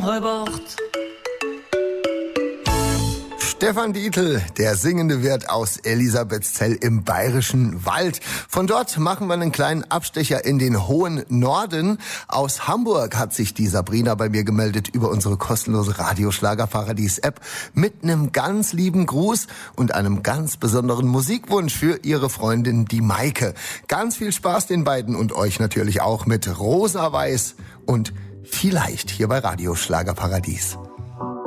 Heubert. Stefan Dietl, der singende Wirt aus Elisabethzell im Bayerischen Wald. Von dort machen wir einen kleinen Abstecher in den hohen Norden. Aus Hamburg hat sich die Sabrina bei mir gemeldet über unsere kostenlose Radioschlagerparadies-App mit einem ganz lieben Gruß und einem ganz besonderen Musikwunsch für ihre Freundin, die Maike. Ganz viel Spaß den beiden und euch natürlich auch mit Rosa Weiß und vielleicht hier bei Radio Schlagerparadies.